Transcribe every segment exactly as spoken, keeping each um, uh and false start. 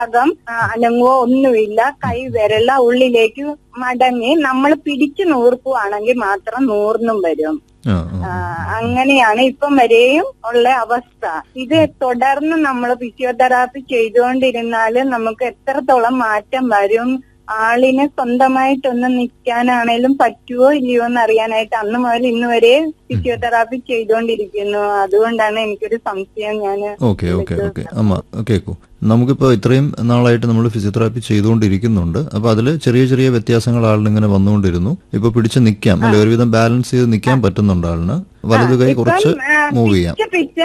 ഭാഗം അനങ്ങുവോ ഒന്നുമില്ല. കൈ വിരല ഉള്ളിലേക്ക് മടങ്ങി നമ്മൾ പിടിച്ചു നൂർക്കുവാണെങ്കിൽ മാത്രം നൂർന്നും വരും. അങ്ങനെയാണ് ഇപ്പം വരെയും ഉള്ള അവസ്ഥ. ഇത് തുടർന്ന് നമ്മൾ ഫിസിയോതെറാപ്പി ചെയ്തുകൊണ്ടിരുന്നാല് നമുക്ക് എത്രത്തോളം മാറ്റം വരും, ആളിന് സ്വന്തമായിട്ടൊന്ന് നിൽക്കാനാണേലും പറ്റുമോ ഇല്ലയോ എന്ന് അറിയാനായിട്ട് അന്ന് മുതൽ ഇന്ന് വരെ ഫിസിയോതെറാപ്പി ചെയ്തുകൊണ്ടിരിക്കുന്നു. അതുകൊണ്ടാണ് എനിക്കൊരു സംശയം. ഞാൻ ഓക്കെ ഓക്കെ ഓക്കെ അമ്മ കേൾക്കൂ. നമുക്കിപ്പോ ഇത്രയും നാളായിട്ട് നമ്മൾ ഫിസിയോതെറാപ്പി ചെയ്തുകൊണ്ടിരിക്കുന്നുണ്ട്. അപ്പൊ അതില് ചെറിയ ചെറിയ വ്യത്യാസങ്ങൾ ആളിന് ഇങ്ങനെ വന്നുകൊണ്ടിരുന്നു. ഇപ്പൊ പിടിച്ച് നിൽക്കാം അല്ലെ, ഒരുവിധം ബാലൻസ് ചെയ്ത് നിൽക്കാൻ പറ്റുന്നുണ്ട് ആളിന്. വലതു കൈ കുറച്ച് മൂവ് ചെയ്യാം,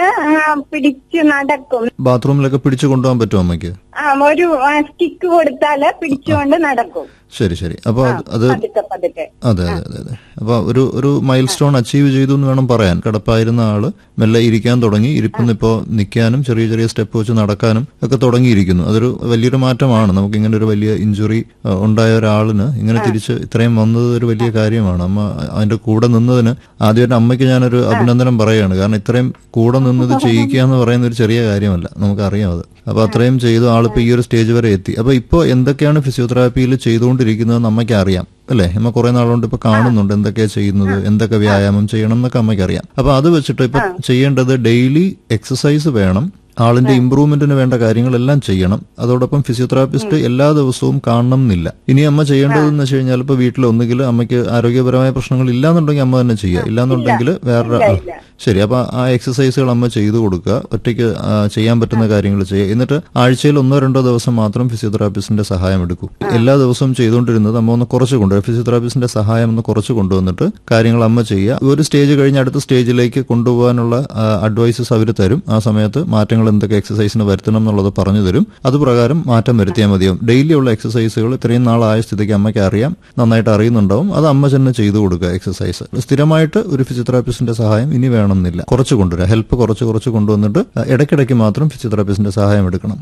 പിടിച്ച് നടക്കും. ബാത്റൂമിലൊക്കെ പിടിച്ചു കൊണ്ടുപോകാൻ പറ്റുമോ അമ്മയ്ക്ക്? ഒരു സ്റ്റിക്ക് കൊടുത്താല് പിടിച്ചുകൊണ്ട് നടക്കും. ശരി ശരി. അപ്പൊ അത് അതെ അതെ അതെ അതെ അപ്പൊ ഒരു ഒരു മൈൽ സ്റ്റോൺ അച്ചീവ് ചെയ്തു എന്ന് വേണം പറയാൻ. കിടപ്പായിരുന്ന ആള് മെല്ലെ ഇരിക്കാൻ തുടങ്ങി. ഇരിപ്പിന്ന് ഇപ്പോ നിൽക്കാനും ചെറിയ ചെറിയ സ്റ്റെപ്പ് വെച്ച് നടക്കാനും ഒക്കെ തുടങ്ങിയിരിക്കുന്നു. അതൊരു വലിയൊരു മാറ്റമാണ്. നമുക്ക് ഇങ്ങനെ ഒരു വലിയ ഇഞ്ചുറി ഉണ്ടായ ഒരാളിന് ഇങ്ങനെ തിരിച്ച് ഇത്രയും വന്നത് ഒരു വലിയ കാര്യമാണ്. അമ്മ അതിന്റെ കൂടെ നിന്നതിന് ആദ്യമായിട്ട് അമ്മയ്ക്ക് ഞാനൊരു അഭിനന്ദനം പറയുകയാണ്. കാരണം ഇത്രയും കൂടെ നിന്നത് ചെയ്യിക്കുക എന്ന് പറയുന്ന ഒരു ചെറിയ കാര്യമല്ല, നമുക്കറിയാം അത്. അപ്പൊ അത്രയും ചെയ്തു ആളിപ്പോ ഈ ഒരു സ്റ്റേജ് വരെ എത്തി. അപ്പൊ ഇപ്പൊ എന്തൊക്കെയാണ് ഫിസിയോതെറാപ്പിയിൽ ചെയ്തുകൊണ്ടിരിക്കുന്നതെന്ന് അമ്മയ്ക്ക് അറിയാം അല്ലെ? അമ്മ കുറെ നാളുകൊണ്ട് ഇപ്പൊ കാണുന്നുണ്ട് എന്തൊക്കെയാ ചെയ്യുന്നത്, എന്തൊക്കെ വ്യായാമം ചെയ്യണം എന്നൊക്കെ അമ്മയ്ക്ക് അറിയാം. അപ്പൊ അത് വെച്ചിട്ട് ഇപ്പൊ ചെയ്യേണ്ടത് ഡെയിലി എക്സസൈസ് വേണം. ആളിന്റെ ഇംപ്രൂവ്മെന്റിന് വേണ്ട കാര്യങ്ങളെല്ലാം ചെയ്യണം. അതോടൊപ്പം ഫിസിയോതെറാപ്പിസ്റ്റ് എല്ലാ ദിവസവും കാണണം എന്നില്ല. ഇനി അമ്മ ചെയ്യേണ്ടതെന്ന് വെച്ച് കഴിഞ്ഞാൽ ഇപ്പൊ വീട്ടിൽ ഒന്നുകിൽ അമ്മയ്ക്ക് ആരോഗ്യപരമായ പ്രശ്നങ്ങൾ ഇല്ലാന്നുണ്ടെങ്കിൽ അമ്മ തന്നെ ചെയ്യുക, ഇല്ലാന്നുണ്ടെങ്കിൽ വേറെ ശരി. അപ്പൊ ആ എക്സസൈസുകൾ അമ്മ ചെയ്തു കൊടുക്കുക, ഒറ്റയ്ക്ക് ചെയ്യാൻ പറ്റുന്ന കാര്യങ്ങൾ ചെയ്യുക. എന്നിട്ട് ആഴ്ചയിൽ ഒന്നോ രണ്ടോ ദിവസം മാത്രം ഫിസിയോതെറാപ്പിസ്റ്റിന്റെ സഹായം എടുക്കൂ. എല്ലാ ദിവസവും ചെയ്തുകൊണ്ടിരുന്നത് അമ്മ ഒന്ന് കുറച്ച് കൊണ്ടുവരും. ഫിസിയോതെറാപ്പിസ്റ്റിന്റെ സഹായം ഒന്ന് കുറച്ച് കൊണ്ടുവന്നിട്ട് കാര്യങ്ങൾ അമ്മ ചെയ്യുക. ഒരു സ്റ്റേജ് കഴിഞ്ഞ് അടുത്ത സ്റ്റേജിലേക്ക് കൊണ്ടുപോകാനുള്ള അഡ്വൈസസ് അവർ തരും. ആ സമയത്ത് മാറ്റങ്ങൾ എന്തൊക്കെ എക്സസൈസിന് വരുത്തണം എന്നുള്ളത് പറഞ്ഞു തരും. അതുപ്രകാരം മാറ്റം വരുത്തിയാൽ മതിയാവും. ഡെയിലി ഉള്ള എക്സസൈസുകൾ ഇത്രയും നാളായ സ്ഥിതിക്ക് അമ്മയ്ക്ക് അറിയാം, നന്നായിട്ട് അറിയുന്നുണ്ടാവും. അത് അമ്മ തന്നെ ചെയ്തു കൊടുക്കുക എക്സസൈസ്. സ്ഥിരമായിട്ട് ഒരു ഫിസിയോതെറാപ്പിസ്റ്റിന്റെ സഹായം ഇനി വേണമെന്നില്ല. കുറച്ച് കൊണ്ടുവരിക, ഹെൽപ്പ് കുറച്ച് കുറച്ച് കൊണ്ടുവന്നിട്ട് ഇടയ്ക്കിടയ്ക്ക് മാത്രം ഫിസിയോതെറാപ്പിസ്റ്റിന്റെ സഹായം എടുക്കണം.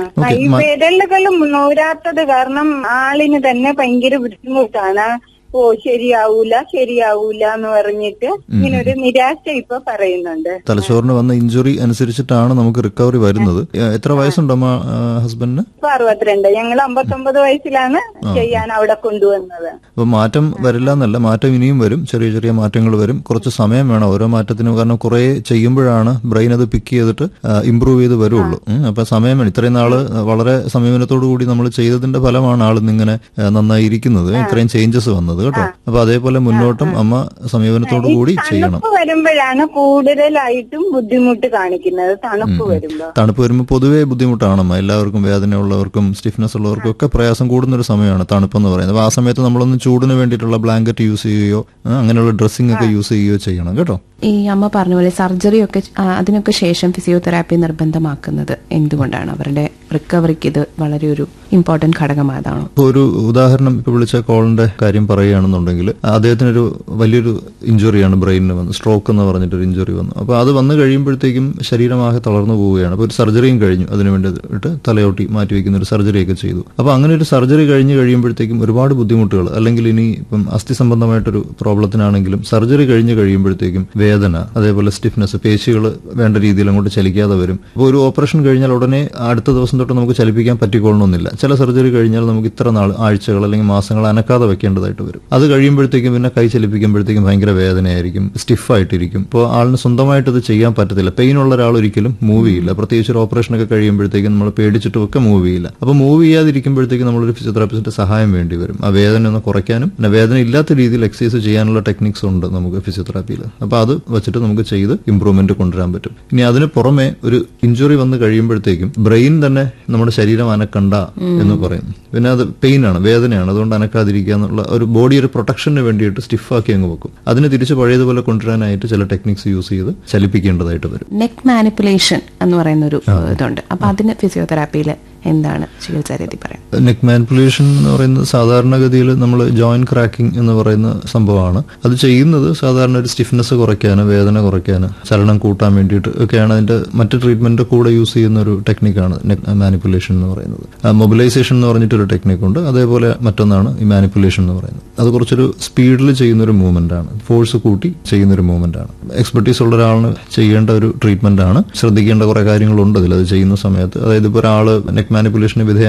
വിരലുകളും നൂരാത്തത് കാരണം ആളിന് തന്നെ ഭയങ്കര ബുദ്ധിമുട്ടാണ്. ഓ ശരിയാവൂല ശരിയാവൂല എന്ന് പറഞ്ഞിട്ട് ഇങ്ങനെ ഒരു നിരാശ ഇപ്പൊ പറയുന്നുണ്ട്. തലച്ചോറിന് വന്ന ഇഞ്ചുറി അനുസരിച്ചിട്ടാണ് നമുക്ക് റിക്കവറി വരുന്നത്. എത്ര വയസ്സുണ്ടമ്മ ഹസ്ബൻഡിന്? ഇപ്പൊ അറുപത്തിരണ്ട്. ഞങ്ങൾ അമ്പത്തൊമ്പത് വയസ്സിലാണ് ചെയ്യാൻ അവിടെ കൊണ്ടുവന്നത്. അപ്പൊ മാറ്റം വരില്ല എന്നല്ല, മാറ്റം ഇനിയും വരും. ചെറിയ ചെറിയ മാറ്റങ്ങൾ വരും. കുറച്ച് സമയം വേണം ഓരോ മാറ്റത്തിനും. കാരണം കുറെ ചെയ്യുമ്പോഴാണ് ബ്രെയിൻ അത് പിക്ക് ചെയ്തിട്ട് ഇമ്പ്രൂവ് ചെയ്ത് വരുള്ളൂ. അപ്പൊ സമയം വേണം. ഇത്രയും നാള് വളരെ സമീപനത്തോടു കൂടി നമ്മൾ ചെയ്തതിന്റെ ഫലമാണ് ആളിന്നിങ്ങനെ നന്നായി ഇരിക്കുന്നത്, ഇത്രയും ചേഞ്ചസ് വന്നത് കേട്ടോ. അപ്പൊ അതേപോലെ മുന്നോട്ടും അമ്മ സമീപനത്തോടു കൂടി ചെയ്യണം. വരുമ്പോഴാണ് കൂടുതലായിട്ടും ബുദ്ധിമുട്ട് കാണിക്കുന്നത്. തണുപ്പ് വരുമ്പോ തണുപ്പ് വരുമ്പോൾ പൊതുവേ ബുദ്ധിമുട്ടാണമ്മ. എല്ലാവർക്കും വേദന ഉള്ളവർക്കും സ്റ്റിഫ്നെസ് ഉള്ളവർക്കും ഒക്കെ പ്രയാസം കൂടുന്ന ഒരു സമയമാണ് തണുപ്പെന്ന് പറയുന്നത്. അപ്പൊ ആ സമയത്ത് നമ്മളൊന്ന് ചൂടിന് വേണ്ടിയിട്ടുള്ള ബ്ലാങ്കറ്റ് യൂസ് ചെയ്യുകയോ അങ്ങനെയുള്ള ഡ്രസ്സിംഗ് ഒക്കെ യൂസ് ചെയ്യുകയോ ചെയ്യണം കേട്ടോ. ഈ അമ്മ പറഞ്ഞ പോലെ സർജറി ഒക്കെ അതിനൊക്കെ ശേഷം ഫിസിയോതെറാപ്പി നിർബന്ധമാക്കുന്നത് എന്തുകൊണ്ടാണ്? അവരുടെ റിക്കവറിക്ക് ഇത് വളരെ ഒരു ഇമ്പോർട്ടന്റ് ഘടകമായതാണോ? ഒരു ഉദാഹരണം ഇപ്പൊ വിളിച്ച കോളിന്റെ കാര്യം പറയുകയാണെന്നുണ്ടെങ്കിൽ അദ്ദേഹത്തിനൊരു വലിയൊരു ഇഞ്ചുറിയാണ് ബ്രെയിനിന് വന്നു, സ്ട്രോക്ക് എന്ന് പറഞ്ഞിട്ടൊരു ഇഞ്ചുറി വന്നു. അപ്പൊ അത് വന്നു കഴിയുമ്പോഴത്തേക്കും ശരീരമാകെ തളർന്നു പോവുകയാണ്. അപ്പൊ ഒരു സർജറിയും കഴിഞ്ഞു, അതിനു വേണ്ടിയിട്ട് തലയോട്ടി മാറ്റിവെക്കുന്ന ഒരു സർജറിയൊക്കെ ചെയ്തു. അപ്പൊ അങ്ങനെ ഒരു സർജറി കഴിഞ്ഞ് കഴിയുമ്പോഴത്തേക്കും ഒരുപാട് ബുദ്ധിമുട്ടുകൾ, അല്ലെങ്കിൽ ഇനി ഇപ്പം അസ്ഥി സംബന്ധമായിട്ടൊരു പ്രോബ്ലത്തിനാണെങ്കിലും സർജറി കഴിഞ്ഞ് കഴിയുമ്പോഴത്തേക്കും വേദന, അതേപോലെ സ്റ്റിഫ്നെസ്, പേശികൾ വേണ്ട രീതിയിൽ അങ്ങോട്ട് ചലിക്കാതെ വരും. അപ്പോൾ ഒരു ഓപ്പറേഷൻ കഴിഞ്ഞാൽ ഉടനെ അടുത്ത ദിവസം തൊട്ട് നമുക്ക് ചലിപ്പിക്കാൻ പറ്റിക്കൊള്ളണമെന്നില്ല. ചില സർജറി കഴിഞ്ഞാൽ നമുക്ക് ഇത്ര നാൾ, ആഴ്ചകൾ അല്ലെങ്കിൽ മാസങ്ങൾ അനക്കാതെ വെക്കേണ്ടതായിട്ട് വരും. അത് കഴിയുമ്പോഴത്തേക്കും പിന്നെ കൈ ചലിപ്പിക്കുമ്പോഴത്തേക്കും ഭയങ്കര വേദനയായിരിക്കും, സ്റ്റിഫായിട്ടിരിക്കും. ഇപ്പോൾ ആളിന് സ്വന്തമായിട്ട് ഇത് ചെയ്യാൻ പറ്റത്തില്ല. പെയിൻ ഉള്ള ഒരാൾ ഒരിക്കലും മൂവ് ചെയ്യില്ല. പ്രത്യേകിച്ച് ഒരു ഓപ്പറേഷനൊക്കെ കഴിയുമ്പോഴത്തേക്കും നമ്മൾ പേടിച്ചിട്ടും ഒക്കെ മൂവ് ചെയ്യില്ല. അപ്പോൾ മൂവ് ചെയ്യാതിരിക്കുമ്പോഴത്തേക്കും നമ്മളൊരു ഫിസിയോതെറാപ്പിസ്റ്റിന്റെ സഹായം വേണ്ടി വരും. ആ വേദന ഒന്ന് കുറയ്ക്കാനും പിന്നെ വേദന ഇല്ലാത്ത രീതിയിൽ എക്സസൈസ് ചെയ്യാനുള്ള ടെക്നിക്സ് ഉണ്ട് നമുക്ക് ഫിസിയോതെറാപ്പിയിൽ. അപ്പോൾ അത് വെച്ചിട്ട് നമുക്ക് ചെയ്ത് ഇംപ്രൂവ്മെന്റ് കൊണ്ടുവരാൻ പറ്റും. ഇനി അതിന് പുറമെ ഒരു ഇഞ്ചുറി വന്ന് കഴിയുമ്പോഴത്തേക്കും ബ്രെയിൻ തന്നെ നമ്മുടെ ശരീരം അനക്കണ്ട എന്ന് പറയും. പിന്നെ അത് പെയിൻ ആണ്, വേദനയാണ്, അതുകൊണ്ട് അനക്കാതിരിക്കുക എന്നുള്ള ഒരു ബോഡി ഒരു പ്രൊട്ടക്ഷന് വേണ്ടിയിട്ട് സ്റ്റിഫാക്കി അങ്ങ് വെക്കും. അതിന് തിരിച്ച് പഴയതുപോലെ കൊണ്ടുവരാനായിട്ട് ചില ടെക്നിക്സ് യൂസ് ചെയ്ത് ചലിപ്പിക്കേണ്ടതായിട്ട് വരും. നെക്ക് മാനിപ്പുലേഷൻ എന്ന് പറയുന്ന ഒരു ഇതുണ്ട്. അപ്പൊ അതിന് ഫിസിയോതെറാപ്പിയിൽ എന്താണ് ചികിത്സാ രീതി പറയാം? നെക്ക് മാനിപ്പുലേഷൻ എന്ന് പറയുന്നത് സാധാരണഗതിയിൽ നമ്മൾ ജോയിന്റ് ക്രാക്കിംഗ് എന്ന് പറയുന്ന സംഭവമാണ്. അത് ചെയ്യുന്നത് സാധാരണ ഒരു സ്റ്റിഫ്നെസ് കുറയ്ക്കാന്, വേദന കുറയ്ക്കാന്, ചലനം കൂട്ടാൻ വേണ്ടിയിട്ട് ഒക്കെയാണ്. അതിന്റെ മറ്റ് ട്രീറ്റ്മെന്റ് കൂടെ യൂസ് ചെയ്യുന്ന ഒരു ടെക്നിക്കാണ് നെക്ക് മാനിപ്പുലേഷൻ എന്ന് പറയുന്നത്. മൊബിലൈസ് സ്റ്റെബിലൈസേഷൻ എന്ന് പറഞ്ഞിട്ടൊരു ടെക്നിക് ഉണ്ട്. അതേപോലെ മറ്റൊന്നാണ് ഈ മാനിപ്പുലേഷൻ എന്ന് പറയുന്നത്. അത് കുറച്ചൊരു സ്പീഡിൽ ചെയ്യുന്ന ഒരു മൂവ്മെന്റ് ആണ്, ഫോഴ്സ് കൂട്ടി ചെയ്യുന്ന ഒരു മൂവ്മെന്റ് ആണ്. എക്സ്പെർട്ടീസ് ഉള്ള ഒരാളിന് ചെയ്യേണ്ട ഒരു ട്രീറ്റ്മെന്റ് ആണ്. ശ്രദ്ധിക്കേണ്ട കുറെ കാര്യങ്ങളുണ്ട് അതിൽ അത് ചെയ്യുന്ന സമയത്ത്. അതായത് ഇപ്പോൾ ഒരാൾ നെക്ക് മാനിപ്പുലേഷന് വിധേയ